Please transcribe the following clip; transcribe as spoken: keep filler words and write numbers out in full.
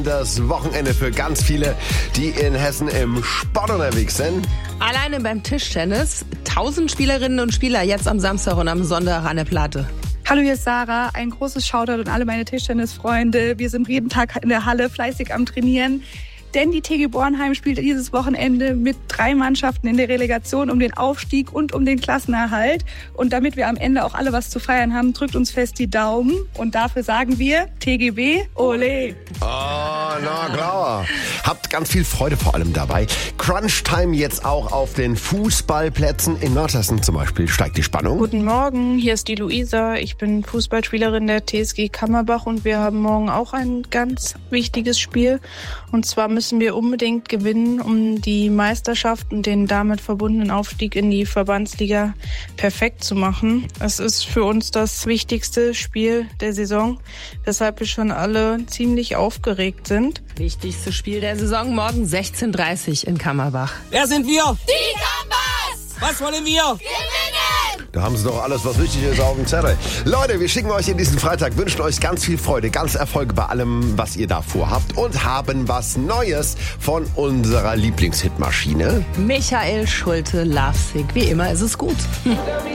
Das Wochenende für ganz viele, die in Hessen im Sport unterwegs sind. Alleine beim Tischtennis. Tausend Spielerinnen und Spieler jetzt am Samstag und am Sonntag an der Platte. Hallo, hier ist Sarah. Ein großes Shoutout an alle meine Tischtennisfreunde. Wir sind jeden Tag in der Halle fleißig am Trainieren. Denn die T G Bornheim spielt dieses Wochenende mit drei Mannschaften in der Relegation um den Aufstieg und um den Klassenerhalt. Und damit wir am Ende auch alle was zu feiern haben, drückt uns fest die Daumen. Und dafür sagen wir T G B, ole! Oh, na klar. Habt ganz viel Freude vor allem dabei. Crunch-Time jetzt auch auf den Fußballplätzen in Nordhessen zum Beispiel. Steigt die Spannung? Guten Morgen, hier ist die Luisa. Ich bin Fußballspielerin der T S G Kammerbach und wir haben morgen auch ein ganz wichtiges Spiel. Und zwar müssen wir unbedingt gewinnen, um die Meisterschaft und den damit verbundenen Aufstieg in die Verbandsliga perfekt zu machen. Es ist für uns das wichtigste Spiel der Saison, weshalb wir schon alle ziemlich aufgeregt sind. Wichtigstes Spiel der Saison morgen sechzehn Uhr dreißig in Kammerbach. Wer sind wir? Die Kambas! Was wollen wir? Gewinnen! Da haben sie doch alles, was wichtig ist, auf dem Zettel. Leute, wir schicken euch in diesen Freitag, wünschen euch ganz viel Freude, ganz Erfolge bei allem, was ihr da vorhabt und haben was Neues von unserer Lieblingshitmaschine. Michael Schulte, Lovesick. Wie immer ist es gut.